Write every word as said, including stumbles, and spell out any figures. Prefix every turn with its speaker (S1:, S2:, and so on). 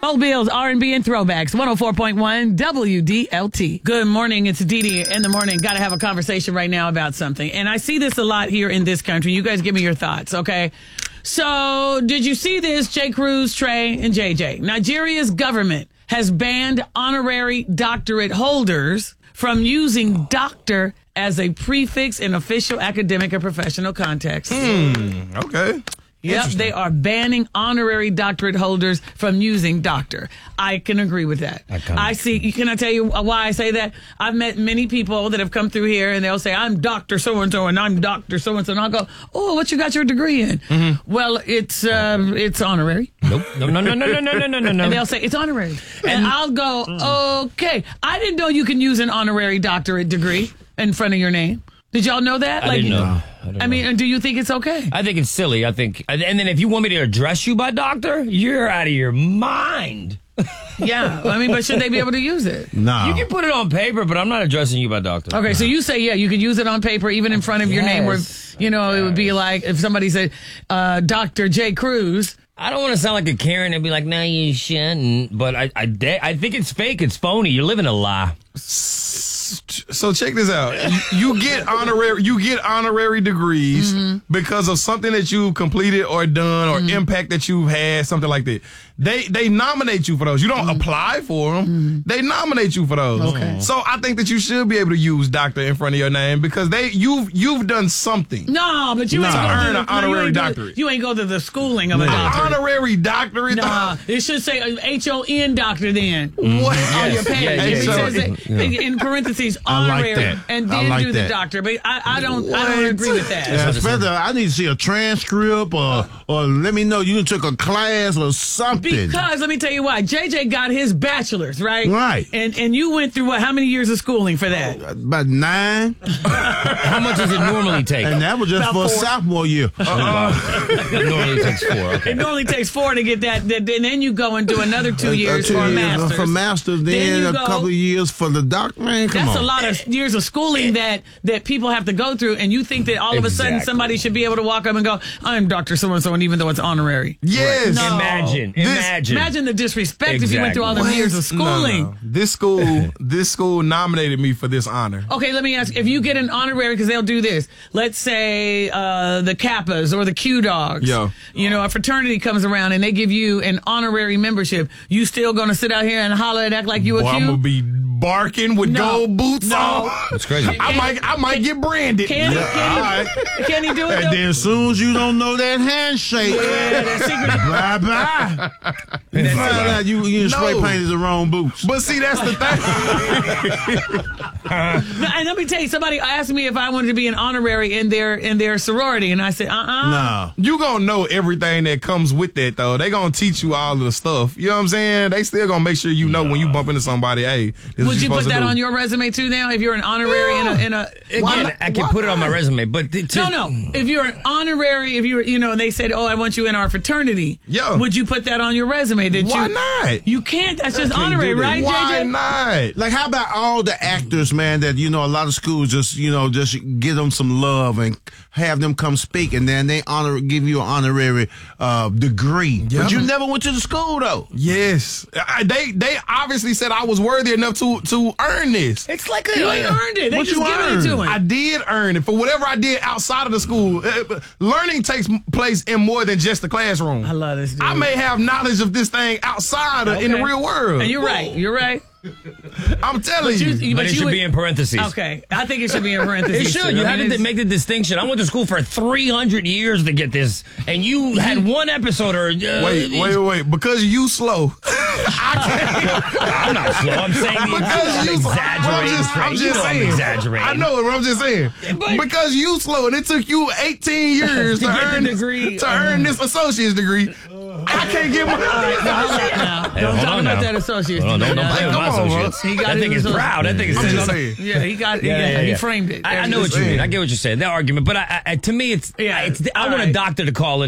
S1: Old Bills, R and B and throwbacks, one oh four point one W D L T. Good morning. It's Dee Dee in the morning. Got to have a conversation right now about something. And I see this a lot here in this country. You guys give me your thoughts, okay? So, did you see this? J. Cruz, Trey, and J J. Nigeria's government has banned honorary doctorate holders from using doctor as a prefix in official academic or professional contexts.
S2: Hmm, okay.
S1: Yep, they are banning honorary doctorate holders from using doctor. I can agree with that. I, I see. Can I tell you why I say that? I've met many people that have come through here and they'll say, I'm Doctor So-and-so and I'm Doctor So-and-so. And I'll go, oh, what you got your degree in? Mm-hmm. Well, it's uh, it's honorary.
S3: Nope. No, no, no, no, no, no, no, no, no.
S1: And they'll say, it's honorary. And I'll go, okay. I didn't know you can use an honorary doctorate degree in front of your name. Did y'all know that?
S3: I
S1: like,
S3: didn't know.
S1: I,
S3: I
S1: I mean,
S3: know.
S1: do you think it's okay?
S3: I think it's silly. I think, and then if you want me to address you by doctor, you're out of your mind.
S1: Yeah, I mean, but should they be able to use it?
S4: No.
S3: You can put it on paper, but I'm not addressing you by doctor.
S1: Okay, no. So you say, yeah, you could use it on paper, even in front of your
S3: yes.
S1: name, where, you know, yes. It would be like if somebody said, uh, Doctor J. Cruz.
S3: I don't want to sound like a Karen and be like, no, you shouldn't. But I, I, I think it's fake. It's phony. You're living a lie.
S2: So check this out. You get honorary you get honorary degrees mm-hmm. because of something that you've completed or done or mm-hmm. impact that you've had, something like that. They they nominate you for those. You don't mm-hmm. apply for them. Mm-hmm. They nominate you for those.
S1: Okay.
S2: So I think that you should be able to use doctor in front of your name because they you've you've done something.
S1: No, but you
S2: no.
S1: ain't go
S2: earn
S1: to
S2: an
S1: the,
S2: honorary
S1: you
S2: doctorate.
S1: Go, you ain't go to the schooling of no. a doctorate.
S2: Honorary doctorate.
S1: Nah, it should say H O N doctor then.
S2: Mm-hmm. What?
S1: On
S2: Yes.
S1: your page.
S3: Yeah, yeah,
S1: it
S3: yeah.
S1: says it,
S3: Yeah.
S1: in parentheses honorary
S4: like
S1: and then
S4: like
S1: do
S4: that.
S1: the doctor. But I, I don't I don't agree with that.
S4: Yeah, especially, I need to see a transcript or or let me know you took a class or something.
S1: Because let me tell you why. J J got his bachelor's, right?
S4: Right.
S1: And and you went through what? How many years of schooling for that?
S4: Oh, about nine.
S3: How much does it normally take?
S4: And that was just
S1: About
S4: for
S1: four.
S4: a sophomore year.
S3: Uh, it normally takes four. Okay.
S1: It normally takes four to get that, that. And then you go and do another two years
S4: two
S1: for a
S4: years
S1: master's.
S4: For master's, then,
S1: Then you
S4: a
S1: go-
S4: couple of years for the doc. Man, come
S1: That's
S4: on.
S1: a lot of years of schooling that, that people have to go through, and you think that all of a sudden
S3: Exactly.
S1: somebody should be able to walk up and go, I'm Doctor So-and-so, and even though it's honorary.
S2: Yes.
S1: No.
S3: Imagine.
S2: This-
S3: imagine.
S1: Imagine the disrespect if you went through all them
S2: What?
S1: years of schooling.
S2: No, no. This school, this school nominated me for this honor.
S1: Okay, let me ask, if you get an honorary, because they'll do this, let's say uh, the Kappas or the Q Dogs,
S2: Yeah.
S1: you know, a fraternity comes around and they give you an honorary membership, you still going to sit out here and holler and act like you a
S2: Boy,
S1: Q?
S2: I'm gonna be barking with
S1: No.
S2: gold boots
S1: No.
S2: on.
S3: That's crazy.
S2: I might, I might get branded.
S1: Can,
S4: Yeah,
S1: can,
S4: all right.
S1: he, can he do it?
S4: And
S1: though?
S4: then as soon as you don't know that handshake,
S1: Yeah, that secret.
S4: bye bye. You find out you, you spray
S2: No.
S4: painted the wrong boots.
S2: But see, that's the thing.
S1: And let me tell you, somebody asked me if I wanted to be an honorary in their in their sorority, and I said, uh-uh.
S4: No.
S2: You gonna know everything that comes with that, though. They gonna teach you all of the stuff. You know what I'm saying? They still gonna make sure you know when you bump into somebody. Hey, this is
S1: Would
S2: what
S1: you put
S2: supposed to
S1: that
S2: do.
S1: on your resume too now? If you're an honorary in a in a
S3: Why
S1: again,
S3: not? I can put it on my resume, but th- to,
S1: no, no. If you're an honorary, if you were, you know, and they said, "Oh, I want you in our fraternity,"
S2: Yeah.
S1: would you put that on your resume? That
S2: Why
S1: you,
S2: not?
S1: You can't. That's just
S4: Can't
S1: honorary,
S4: do that.
S1: right,
S2: Why
S1: J J?
S2: not?
S4: Like, how about all the actors, man, that, you know, a lot of schools just, you know, just give them some love and have them come speak, and then they honor give you an honorary uh, degree.
S2: Yeah.
S4: But you never went to the school, though.
S2: Yes, I, they they obviously said I was worthy enough to to earn this.
S3: it's like a.
S1: You ain't earned it. They
S4: What
S1: just
S4: you
S1: giving it to him.
S2: I did earn it for whatever I did outside of the school. Uh, Learning takes place in more than just the classroom.
S1: I love this dude.
S2: I may have knowledge of this thing outside of, in the
S1: Okay.
S2: real world.
S1: And you're right. You're right.
S2: I'm telling
S1: But you-
S2: you.
S3: But
S1: but
S3: it
S1: you
S3: should
S1: would-
S3: be in parentheses.
S1: Okay, I think it should be in parentheses.
S3: It should.
S1: too.
S3: You
S1: I
S3: had
S1: mean,
S3: to
S1: it's-
S3: make the distinction. I went to school for three hundred years to get this, and you had one episode or. Uh,
S2: Wait, wait, wait. Because you slow.
S3: I'm not slow. I'm saying the
S2: Because
S3: I'm
S2: you
S3: exaggerating.
S2: I'm just,
S3: Trey.
S2: I'm
S3: You
S2: just
S3: know
S2: saying.
S3: I'm exaggerating.
S2: I know it. I'm just saying.
S3: But-
S2: because you slow, and it took you eighteen years to,
S1: To get the
S2: earn this,
S1: degree.
S2: to earn this associate's degree. I can't get my.
S1: Now, hold on now.
S3: Hey,
S1: Don't
S3: hold
S1: talk
S3: on
S1: about
S3: now.
S1: that associate's
S3: Hold on,
S1: degree
S3: don't, don't
S1: now.
S3: play with my
S2: Come on, bro.
S3: associates.
S1: He got
S3: that
S1: his
S3: thing is
S1: associates.
S3: proud. That thing is
S2: I'm just
S3: sitting-
S2: saying.
S1: Yeah, he got.
S3: Yeah,
S1: Yeah,
S3: yeah,
S1: he
S3: yeah.
S1: framed it.
S3: I, I know what you mean. I get what you're saying. That argument, but I, I, to me, it's
S1: Yeah.
S3: it's. I
S1: All
S3: want a
S1: right.
S3: doctor to call in.